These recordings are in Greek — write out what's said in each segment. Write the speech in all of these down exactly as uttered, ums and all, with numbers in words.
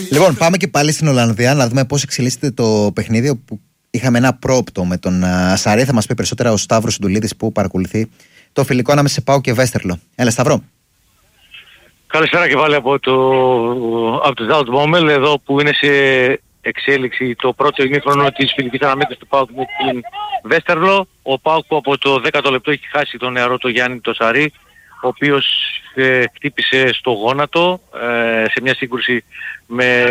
Λοιπόν, πάμε και πάλι στην Ολλανδία να δούμε πώς εξελίσσεται το παιχνίδι, όπου είχαμε ένα πρόπτο με τον Σαρή. Θα μας πει περισσότερα ο Σταύρος Συντουλίδης που παρακολουθεί το φιλικό ανάμεσα σε ΠΑΟΚ και Βέστερλο. Έλα, Σταυρό. Καλησπέρα και πάλι από το, από το Zoutmobile, εδώ που είναι σε εξέλιξη το πρώτο ημίχρονο της φιλικής αναμέτρησης του ΠΑΟΚ με την Βέστερλο. Ο ΠΑΟΚ που από το δέκατο λεπτό έχει χάσει τον νεαρό το Γιάννη το Σαρή, ο οποίος ε, χτύπησε στο γόνατο ε, σε μια σύγκρουση με,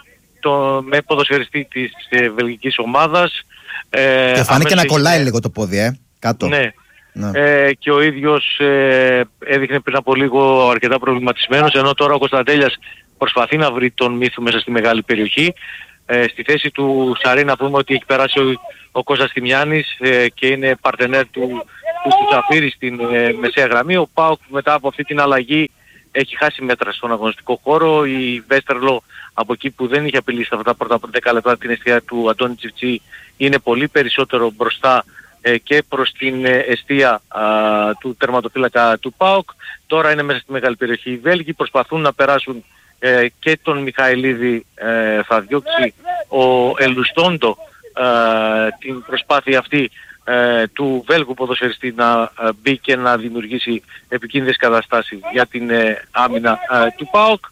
το, με ποδοσφαιριστή της ε, βελγικής ομάδας. Ε, και φάνηκε να κολλάει ε, λίγο το πόδι, ε, κάτω. Ναι. Ναι. Ε, και ο ίδιος ε, έδειχνε πριν από λίγο αρκετά προβληματισμένος, ενώ τώρα ο Κωνσταντέλιας προσπαθεί να βρει τον Μύθου μέσα στη μεγάλη περιοχή. Ε, στη θέση του Σαρή να πούμε ότι έχει περάσει ο, ο Κώστας Τιμιάνης ε, και είναι παρτενέρ του, του Τσαφίρη στην ε, μεσαία γραμμή. Ο ΠΑΟΚ μετά από αυτή την αλλαγή έχει χάσει μέτρα στον αγωνιστικό χώρο. Η Βέστερλο από εκεί που δεν είχε απειλήσει αυτά τα πρώτα δέκα λεπτά την εστία του Αντώνη Τσιφτσί είναι πολύ περισσότερο μπροστά ε, και προς την ε, εστία α, του τερματοφύλακα του ΠΑΟΚ. Τώρα είναι μέσα στη μεγάλη περιοχή. Οι Βέλγοι προσπαθούν να περάσουν ε, και τον Μιχαηλίδη, ε, θα διώξει ο Ελουστόντο ε, την προσπάθεια αυτή ε, του Βέλγου ποδοσφαιριστή να ε, μπει και να δημιουργήσει επικίνδυνες καταστάσεις για την ε, άμυνα ε, του ΠΑΟΚ.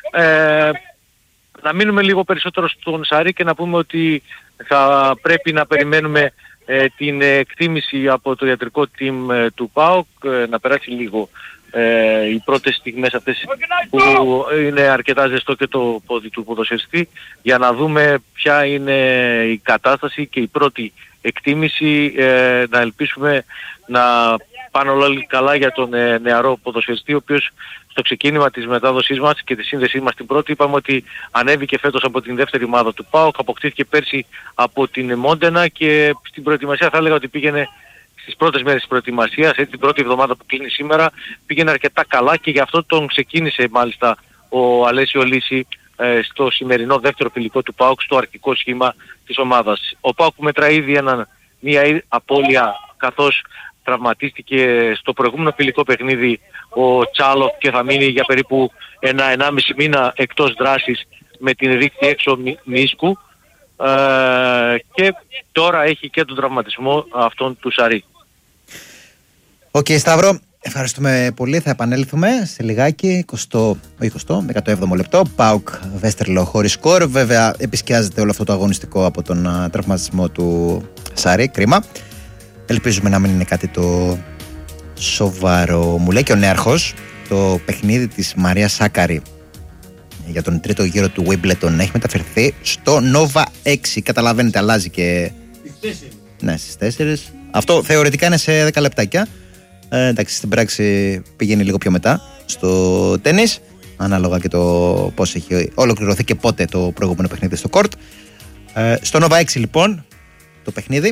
Ε, να μείνουμε λίγο περισσότερο στον Σαρή και να πούμε ότι θα πρέπει να περιμένουμε ε, την εκτίμηση από το ιατρικό team ε, του ΠΑΟΚ, ε, να περάσει λίγο ε, οι πρώτες στιγμές αυτές που είναι αρκετά ζεστό και το πόδι του ποδοσφαιριστή, για να δούμε ποια είναι η κατάσταση και η πρώτη εκτίμηση, ε, να ελπίσουμε να πάνε όλοι καλά για τον ε, νεαρό ποδοσφαιριστή, ο οποίος στο ξεκίνημα της μετάδοσής μας και της σύνδεσής μας την πρώτη είπαμε ότι ανέβηκε φέτος από την δεύτερη ομάδα του ΠΑΟΚ, αποκτήθηκε πέρσι από την Μόντενα και στην προετοιμασία θα έλεγα ότι πήγαινε στις πρώτες μέρες της προετοιμασίας, έτσι την πρώτη εβδομάδα που κλείνει σήμερα, πήγαινε αρκετά καλά και γι' αυτό τον ξεκίνησε μάλιστα ο Αλέσιο Λύση ε, στο σημερινό δεύτερο φιλικό του ΠΑΟΚ, στο αρχικό σχήμα της ομάδας. Ο ΠΑΟΚ μετρά ήδη ένα, μια απώλεια, καθώς τραυματίστηκε στο προηγούμενο φιλικό παιχνίδι ο Τσάλοφ και θα μείνει για περίπου ένα ενάμιση μήνα εκτός δράσης με την ρήξη έξω μίσκου, ε, και τώρα έχει και τον τραυματισμό αυτόν του Σαρή. Οκ, okay, Σταύρο, ευχαριστούμε πολύ. Θα επανέλθουμε σε λιγάκι, εικοστό, εικοστό, εκατό έβδομο λεπτό. ΠΑΟΚ Βέστερλο χωρίς σκορ. Βέβαια επισκιάζεται όλο αυτό το αγωνιστικό από τον uh, τραυματισμό του Σαρή. Κρίμα. Ελπίζουμε να μην είναι κάτι το σοβαρό. Μου λέει και ο Νέαρχος, το παιχνίδι της Μαρίας Σάκαρη για τον τρίτο γύρο του Wimbledon έχει μεταφερθεί στο Nova έξι. Καταλαβαίνετε, αλλάζει και... Στις τέσσερις. Ναι, στις τέσσερις. Αυτό θεωρητικά είναι σε δέκα λεπτάκια. Ε, εντάξει, στην πράξη πηγαίνει λίγο πιο μετά στο τένις, ανάλογα και το πώς έχει ολοκληρωθεί και πότε το προηγούμενο παιχνίδι στο κόρτ. Ε, στο Nova έξι λοιπόν το παιχνίδι.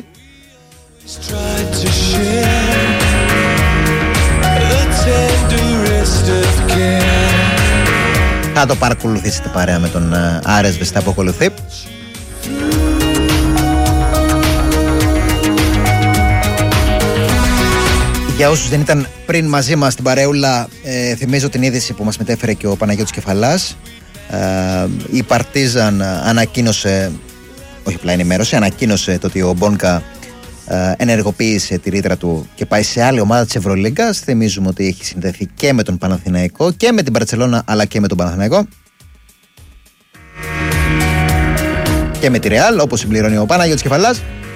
Θα το παρακολουθήσετε παρέα με τον Άρες Βεστά που ακολουθεί. Για όσους δεν ήταν πριν μαζί μας στην παρεούλα, ε, θυμίζω την είδηση που μας μετέφερε και ο Παναγιώτης Κεφαλάς. Ε, η Παρτίζαν ανακοίνωσε, όχι απλά ενημέρωσε, ανακοίνωσε το ότι ο Μπόνκα ε, ενεργοποίησε τη ρήτρα του και πάει σε άλλη ομάδα της Ευρωλίγκας. Θυμίζουμε ότι έχει συνδεθεί και με τον Παναθηναϊκό και με την Μπαρτσελώνα, αλλά και με τον Παναθηναϊκό και με τη Ρεάλ, όπως συμπληρώνει ο Παναγιώτης Κεφαλάς.